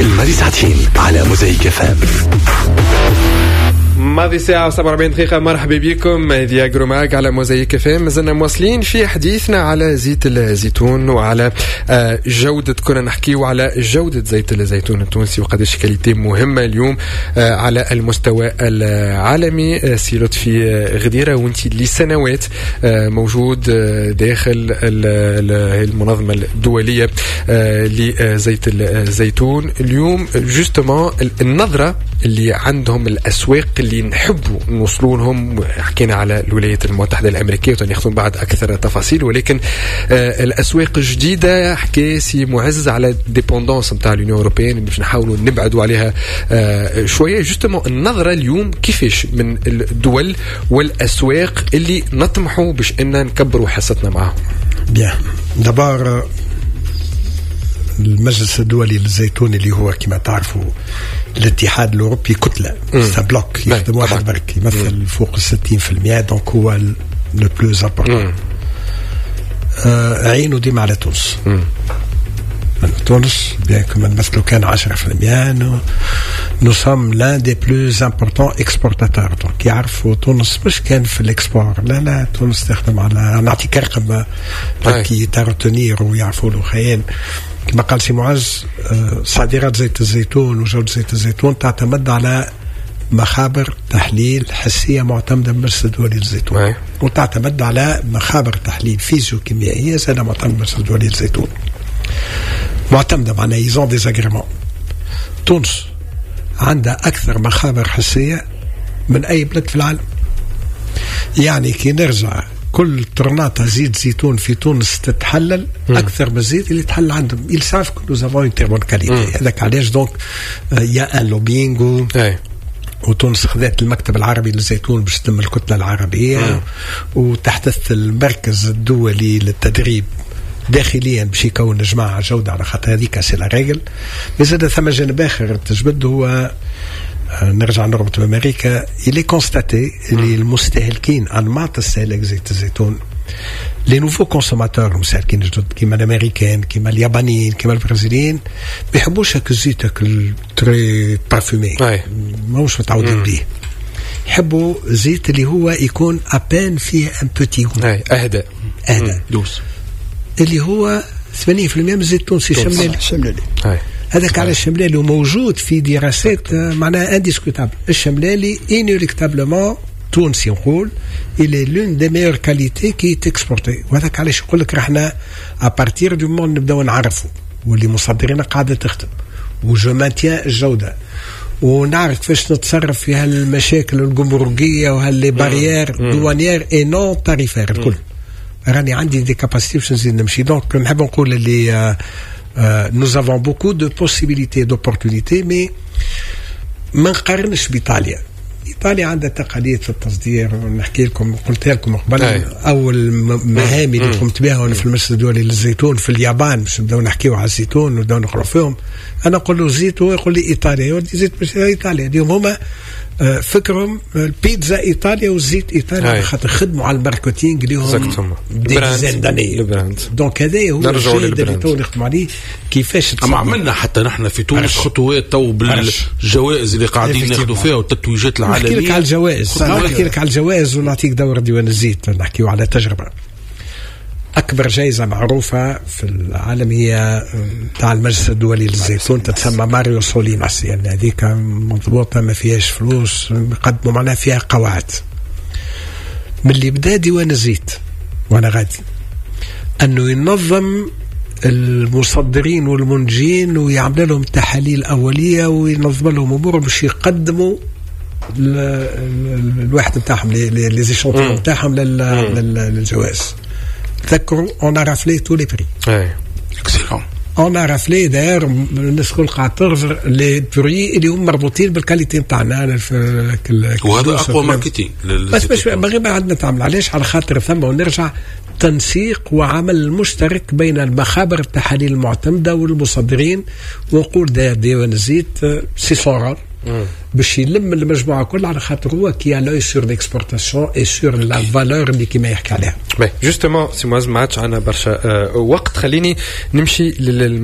الماضي ساعتين على موزايك FM. ماضي ساعة 47 دقيقة. مرحبا بكم، هذه أجرو معك على موزايك FM. مازلنا مواصلين في حديثنا على زيت الزيتون وعلى جودة، كنا نحكيو على جودة زيت الزيتون التونسي وقداش كاليتي مهمة اليوم على المستوى العالمي. سي لطفي غديرة، وانت لسنوات موجود داخل المنظمة الدولية لزيت الزيتون. اليوم جوستومون النظرة اللي عندهم الأسواق اللي نحبوا نوصلوا لهم، حكينا على الولايات المتحدة الأمريكية وتناخذون بعد أكثر تفاصيل، ولكن الأسواق الجديدة حكي سي معز على ديبوندونس نتاع اليونيون أوروبيين اللي باش نحاولوا نبعدوا عليها شوية. جوستومون النظرة اليوم كيفاش من الدول والأسواق اللي نطمحوا باش إننا نكبروا حصتنا معهم. بيان دابار المجلس الدولي للزيتون اللي هو كما تعرفوا الاتحاد الأوروبي كتلة بلوك يخدم واحد برك يمثل فوق 60%، دونك هو لو بلوز امبورطون. عينه ديما على تونس. تونس بيان كما نمثلوا كان 10%، nous sommes l'un des plus importants exportateurs. donc يعرفوا تونس مش كان في الاكسبور، لا تونس تخدم على، نعطيك رقم كي تارتنير ويعرفوا له خيال. كما قال سي معز، صادرات زيت الزيتون وجودة زيت الزيتون تعتمد على مخابر تحليل حسية معتمدة من المجلس الدولي للزيتون، وتعتمد على مخابر تحليل فيزيوكيميائية زادة معتمدة من المجلس الدولي للزيتون، معتمدة معناها يزون ديزاغريمون. تونس عندها أكثر مخابر حسية من أي بلد في العالم. يعني كي نرجع كل طرناطة زيت زيتون في تونس تتحلل أكثر من الزيت اللي تحلل عندهم. ils savent que nous avons une très bonne qualité. هذاك علاش دونك يا ان لوبينغ وتونس خذت المكتب العربي للزيتون باش تتم الكتلة العربية، وتحدث المركز الدولي للتدريب داخليا باش يكون جماعة جودة، على خاطر هذيك سي لا ريغل. بزاد ثم جانب آخر تجبد، هو نرجع نربط بأمريكا. إلي كونستاتي اللي المستهلكين أنماط السلك زيت الزيتون، لي نوفو كونسوماتور المستهلكين الجدد كيما الأمريكان كيما اليابانيين كيما البرازيليين بيحبوش هاك الزيت تري بارفومي، ماهوش متعودين بيه. يحبوا زيت اللي هو يكون أبان فيه ان بوتي أهدى دوس، اللي هو 80% من الزيت التونسي شملالي. هذاك على الشملالي وموجود في دراسات معناها انديسكوتابل. الشملالي انيريكتابلمون تونسي نقول إلي لون دي ميور كاليتي كي تكسبورتي، وهذاك علاش يقول لك رحنا ابارتير دو مون نبداو نعرفوا، واللي مصدرين قاعده تخدم وجو مانتيان الجوده، ونعرف كيفاش نتصرف في هالمشاكل الجمركيه وهاللي باريير دوانيير اي نون تاريفير الكل. راني عندي دي كاباسيتي باش نزيد نمشي. دونك نحب نقول اللي nous avons beaucoup de possibilités d'opportunités، mais ما نقارنش بإيطاليا. إيطاليا عندها تقاليد في التصدير، ونحكي لكم قلت لكم قبل أول مهامي اللي قمت بها في المجلس الدولي للزيتون في اليابان باش نبداو نحكيو على الزيتون ونبداو نقرأ فيهم. أنا أقول له زيت وهو يقول لي إيطاليا، يودي زيت مش إيطاليا. اليوم هما فكرهم البيتزا إيطاليا والزيت إيطاليا، خاطر خدموا على الماركتينغ اللي هم ديزين داني. دونك هذا هو الشيء اللي تو نخدموا عليه. كيفاش أما عملنا حتى نحن في تونس خطوات تو بالجوائز اللي قاعدين ناخذوا فيها والتتويجات العالمية. نحكي لك على الجوائز، نحكي لك على الجوائز ونعطيك دور ديوان الزيت. نحكيو على تجربة. أكبر جائزة معروفة في العالم هي تاع المجلس الدولي للزيتون، تتسمى ماريو سوليناس. يعني هذيك مضبوطة ما فيهاش فلوس، يقدموا معناها فيها قواعد. من اللي بدأ ديوان الزيت وأنا غادي أنه ينظم المصدرين والمنتجين ويعمل لهم تحاليل أولية وينظم لهم أمور باش يقدموا الواحد نتاعهم لي زيشونتيون نتاعهم للجوائز. تذكروا on a raflé tous les prix. excellent. on a raflé d'ailleurs الناس كل قاعد تغفر لي بري اللي هم مربوطين بالكاليتي نتاعنا. وهذا أقوى ماركتينغ بس باش ما عندنا تعمل علاش، على خاطر ثم ونرجع تنسيق وعمل مشترك بين المخابر التحاليل المعتمدة والمصدرين. ونقول ديوان الزيت سي صورة باش يلم المجموعة كلها، على خاطر هو كي لوي سور ليكسبورتاسيون اي سور لا فالور اللي كيما يحكي عليها. جوستومون سي معز ما عادش عندنا برشا وقت، خليني نمشي